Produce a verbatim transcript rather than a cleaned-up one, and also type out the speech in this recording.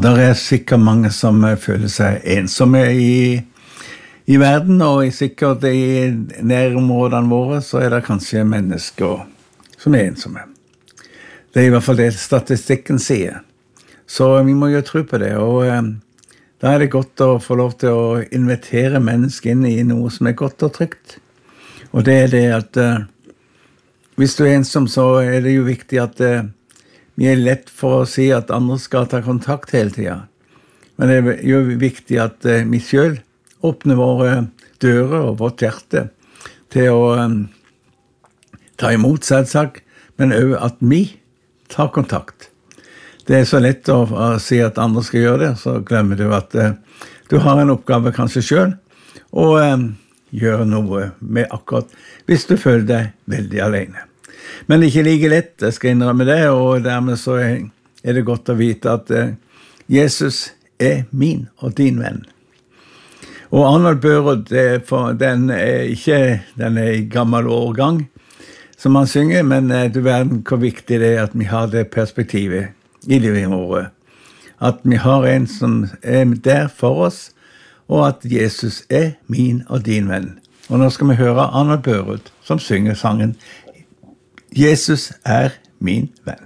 der er sikkert mange som føler seg ensomme i, i verden, og sikkert i nærområdene våre så er det kanskje mennesker som er ensomme. Det er i hvert fall det statistikken sier. Så vi må jo tro på det, og eh, da er det godt å få lov til å invitere mennesker inn i noe som er godt og trygt. Og det er det at eh, hvis du er ensom, så er det jo viktig at eh, vi er lett for å si at andre skal ta kontakt hele tiden. Men det er jo viktig at eh, vi selv åpner våre dører og vårt hjerte til å eh, ta imot selvsagt, men også at vi tar kontakt. Det er så lett å, å si at andre skal gjøre det, så glemmer du at eh, du har en oppgave kanskje selv, og eh, gjør noe med akkurat hvis du føler deg veldig alene. Men ikke like lett, jeg skal innrømme det, og dermed så er det godt å vite at eh, Jesus er min og din venn. Og Arnold Børud, den er ikke den er i gammel årgang, som han synger, men eh, du verden hvor viktig det er at vi har det perspektivet i livet vårt. At vi har en som er der for oss, og at Jesus er min og din venn. Og nå skal vi høre Arnold Børud som synger sangen Jesus er min venn.